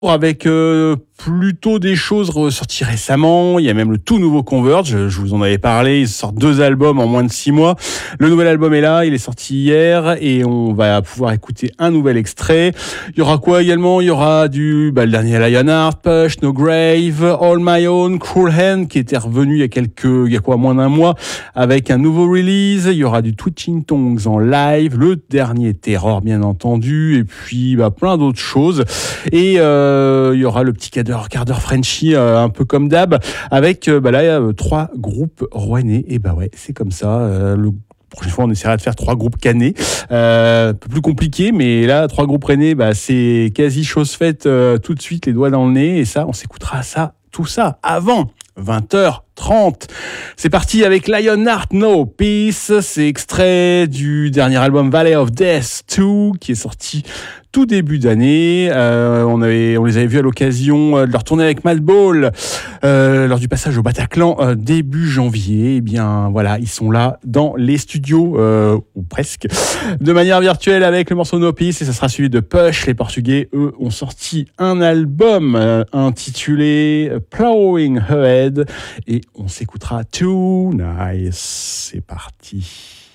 Avec plutôt des choses ressorties récemment. Il y a même le tout nouveau Converge. Je vous en avais parlé. Ils sortent 2 albums en moins de 6 mois. Le nouvel album est là. Il est sorti hier et on va pouvoir écouter un nouvel extrait. Il y aura quoi également? Il y aura le dernier Lionheart, Push, No Grave, All My Own, Cruel Hand qui était revenu il y a moins d'un mois avec un nouveau release. Il y aura du Twitching Tongues en live, le dernier Terror bien entendu et puis plein d'autres choses. Et il y aura le petit quart d'heure Frenchy, un peu comme d'hab, avec 3 groupes rouennais. Et c'est comme ça. La prochaine fois, on essaiera de faire 3 groupes cannés. Un peu plus compliqué, mais là, 3 groupes rennais, c'est quasi chose faite tout de suite, les doigts dans le nez. Et ça, on s'écoutera tout ça avant 20h30. C'est parti avec Lionheart No Peace. C'est extrait du dernier album Valley of Death 2 qui est sorti tout début d'année. On les avait vus à l'occasion de leur tournée avec Madball lors du passage au Bataclan début janvier. Et bien voilà, ils sont là dans les studios ou presque de manière virtuelle avec le morceau No Peace et ça sera suivi de Push. Les Portugais, eux, ont sorti un album intitulé Plowing Ahead et on s'écoutera Too Nice. C'est parti.